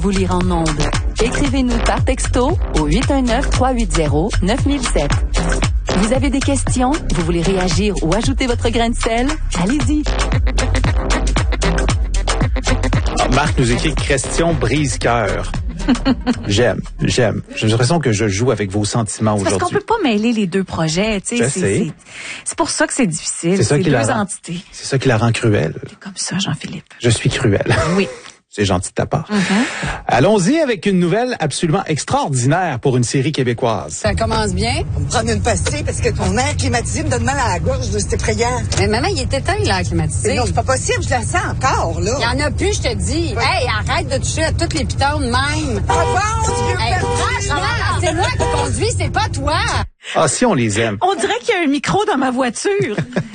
Vous lire en ondes. Écrivez-nous par texto au 819-380-9007. Vous avez des questions? Vous voulez réagir ou ajouter votre grain de sel? Allez-y! Marc nous écrit question brise-cœur. J'aime. J'ai l'impression que je joue avec vos sentiments aujourd'hui. Parce qu'on peut pas mêler les deux projets, tu sais. C'est pour ça que c'est difficile. C'est deux entités. C'est ça qui la rend cruelle. C'est comme ça, Jean-Philippe. Je suis cruel. Oui. C'est gentil de ta part. Allons-y avec une nouvelle absolument extraordinaire pour une série québécoise. Ça commence bien. On me prendre une pastille parce que ton air climatisé me donne mal à la gorge, c'est effrayant. Mais maman, il est éteint, l'air climatisé. Mais non, c'est pas possible, je la sens encore, là. Il y en a plus, je te dis. Oui. Hey, arrête de toucher à toutes les pitons de même. Ah bon, Dieu, Hey, franchement, c'est moi qui conduis, c'est pas toi. Ah, si on les aime. On dirait qu'il y a un micro dans ma voiture.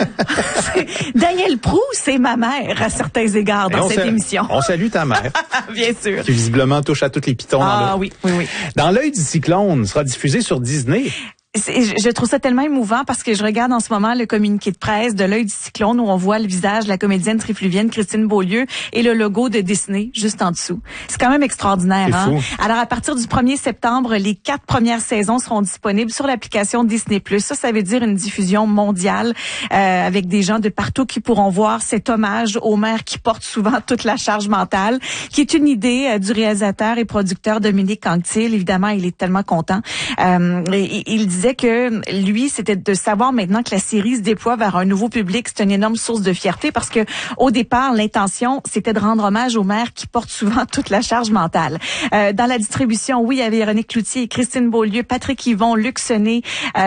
Daniel Proulx, c'est ma mère à certains égards dans cette émission. On salue ta mère. Bien sûr. Qui visiblement touche à toutes les pitons. Oui. Dans l'œil du cyclone sera diffusé sur Disney. Je trouve ça tellement émouvant parce que je regarde en ce moment le communiqué de presse de l'œil du cyclone où on voit le visage de la comédienne trifluvienne Christine Beaulieu et le logo de Disney juste en dessous. C'est quand même extraordinaire. C'est fou. Alors à partir du 1er septembre, les 4 premières saisons seront disponibles sur l'application Disney+. Ça veut dire une diffusion mondiale avec des gens de partout qui pourront voir cet hommage aux mères qui portent souvent toute la charge mentale, qui est une idée du réalisateur et producteur Dominique Anctil. Évidemment, il est tellement content. Il disait que lui, c'était de savoir maintenant que la série se déploie vers un nouveau public. C'est une énorme source de fierté parce que au départ, l'intention, c'était de rendre hommage aux mères qui portent souvent toute la charge mentale. Dans la distribution, oui, il y avait Véronique Cloutier, Christine Beaulieu, Patrick Yvon, Luc Sonnet,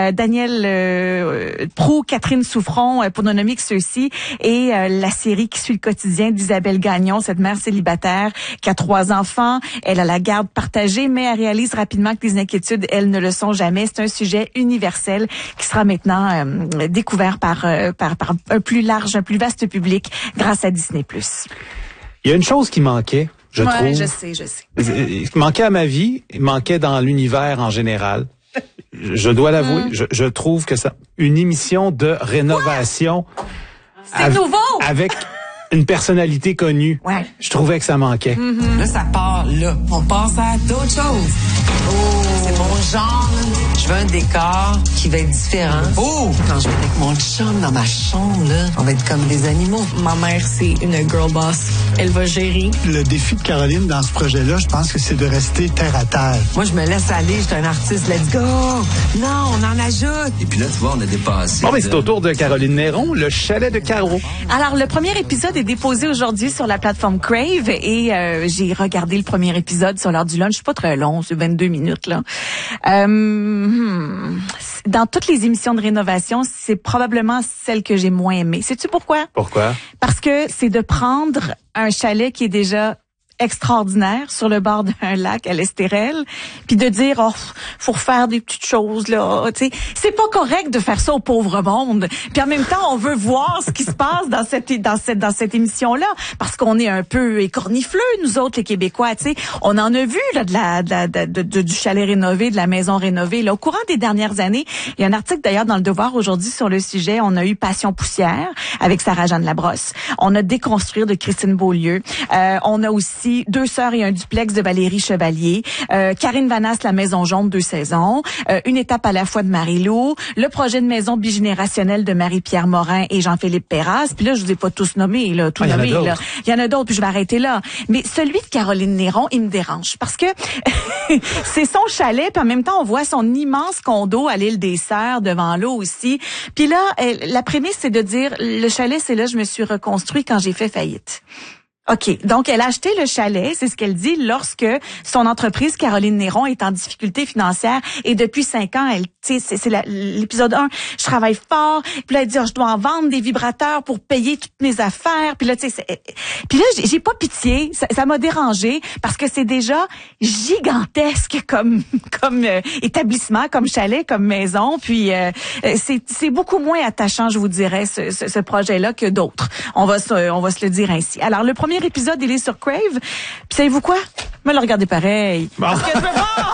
Daniel Proulx, Catherine Souffron, pour ne nommer que ceux-ci, et la série qui suit le quotidien d'Isabelle Gagnon, cette mère célibataire qui a 3 enfants. Elle a la garde partagée, mais elle réalise rapidement que les inquiétudes, elles ne le sont jamais. C'est un sujet universel qui sera maintenant découvert par un plus large, un plus vaste public grâce à Disney+. Il y a une chose qui manquait, je trouve. Je sais. Il manquait à ma vie, il manquait dans l'univers en général. Je dois l'avouer, je trouve que ça, une émission de rénovation. C'est nouveau! Avec une personnalité connue. Ouais. Je trouvais que ça manquait. Là, ça part là. On passe à d'autres choses. Oh, c'est mon genre. Je veux un décor qui va être différent. Oh! Quand je vais avec mon chum dans ma chambre, là, on va être comme des animaux. Ma mère, c'est une girl boss. Elle va gérer. Le défi de Caroline dans ce projet-là, je pense que c'est de rester terre à terre. Moi, je me laisse aller. Je suis un artiste. Let's go! Non, on en ajoute. Et puis là, tu vois, on a dépassé. Bon, mais c'est au tour de Caroline Néron, le chalet de Caro. Alors, le premier épisode est déposé aujourd'hui sur la plateforme Crave et j'ai regardé le premier épisode sur l'heure du lunch. C'est pas très long, c'est 22 minutes, là. Dans toutes les émissions de rénovation, c'est probablement celle que j'ai moins aimée. Sais-tu pourquoi? Pourquoi? Parce que c'est de prendre un chalet qui est déjà extraordinaire sur le bord d'un lac à l'Estérel, puis de dire faut refaire des petites choses là, tu sais, c'est pas correct de faire ça au pauvre monde. Puis en même temps, on veut voir ce qui se passe dans cette émission là parce qu'on est un peu écornifleux nous autres les Québécois, tu sais. On en a vu là du chalet rénové, de la maison rénovée là au courant des dernières années. Il y a un article d'ailleurs dans le Devoir aujourd'hui sur le sujet. On a eu Passion poussière avec Sarah-Jeanne Labrosse. On a Déconstruire de Christine Beaulieu. On a aussi Deux sœurs et un duplex de Valérie Chevalier, Karine Vanasse, La Maison Jaune, 2 saisons, Une étape à la fois de Marie-Lou, le projet de maison bigénérationnelle de Marie-Pierre Morin et Jean-Philippe Perras. Puis là, je vous ai pas tous nommés, là, tout nommé, là. Il y en a d'autres, puis je vais arrêter là. Mais celui de Caroline Néron, il me dérange parce que c'est son chalet, puis en même temps, on voit son immense condo à l'île des Sœurs devant l'eau aussi. Puis là, la prémisse, c'est de dire, le chalet, c'est là, je me suis reconstruit quand j'ai fait faillite. OK. Donc, elle a acheté le chalet, c'est ce qu'elle dit, lorsque son entreprise, Caroline Néron, est en difficulté financière. Et depuis 5 ans, elle, tu sais, c'est l'épisode 1, je travaille fort. Puis là, elle dit, je dois en vendre des vibrateurs pour payer toutes mes affaires. Puis là, tu sais, puis là, j'ai pas pitié. Ça m'a dérangé parce que c'est déjà gigantesque comme établissement, comme chalet, comme maison. Puis c'est beaucoup moins attachant, je vous dirais, ce projet-là que d'autres. On va se le dire ainsi. Alors, le premier épisode, il est sur Crave. Puis savez-vous quoi? Me le regardez pareil. Bon. Parce que je veux voir!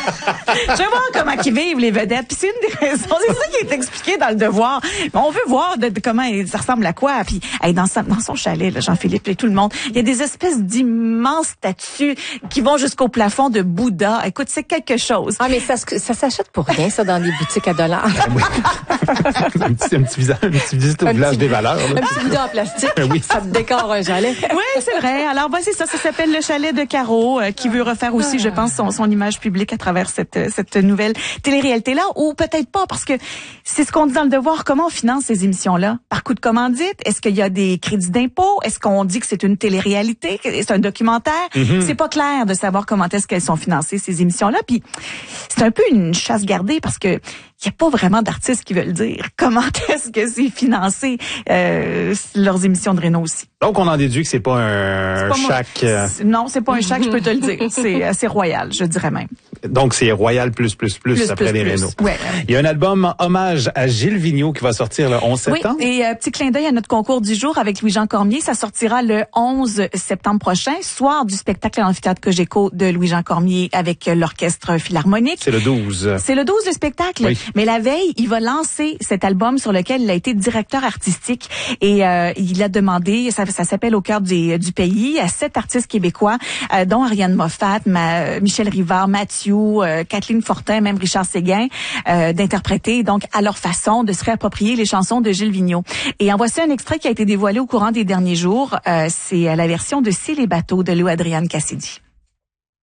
Je veux voir comment ils vivent, les vedettes. Puis c'est une des raisons. C'est ça qui est expliqué dans Le Devoir. Mais on veut voir de comment ça ressemble à quoi. Puis dans son chalet, là, Jean-Philippe et tout le monde, il y a des espèces d'immenses statues qui vont jusqu'au plafond de Bouddha. Écoute, c'est quelque chose. Ah, mais ça s'achète pour rien, ça, dans les boutiques à dollars. un petit visite au village des valeurs. Là. Un petit Bouddha en plastique. Oui. Ça te décore un chalet. Oui, c'est vrai. Alors, c'est ça. Ça s'appelle le chalet de Caro, qui veut refaire aussi, je pense, son image publique à travers cette nouvelle télé-réalité-là, ou peut-être pas, parce que c'est ce qu'on dit dans Le Devoir. Comment on finance ces émissions-là? Par coup de commandite? Est-ce qu'il y a des crédits d'impôt? Est-ce qu'on dit que c'est une télé-réalité? C'est un documentaire? C'est pas clair de savoir comment est-ce qu'elles sont financées, ces émissions-là. Puis, c'est un peu une chasse gardée parce que il n'y a pas vraiment d'artistes qui veulent dire comment est-ce que c'est financé leurs émissions de Réno aussi. Donc, on en déduit que c'est pas un chac... Non, c'est pas un chac, je peux te le dire. C'est royal, je dirais même. Donc, c'est royal plus après les Réno. Ouais. Il y a un album hommage à Gilles Vigneault qui va sortir le 11 septembre. Oui, et petit clin d'œil à notre concours du jour avec Louis-Jean Cormier. Ça sortira le 11 septembre prochain, soir du spectacle à l'amphithéâtre Cogeco de Louis-Jean Cormier avec l'orchestre philharmonique. C'est le 12. C'est le 12 le spectacle. Oui. Mais la veille, il va lancer cet album sur lequel il a été directeur artistique et il a demandé, ça s'appelle Au cœur du pays, à 7 artistes québécois, dont Ariane Moffat, Michel Rivard, Mathieu, Kathleen Fortin, même Richard Séguin, d'interpréter donc à leur façon, de se réapproprier les chansons de Gilles Vigneault. Et en voici un extrait qui a été dévoilé au courant des derniers jours. C'est la version de C'est les bateaux de Lou Adrienne Cassidy.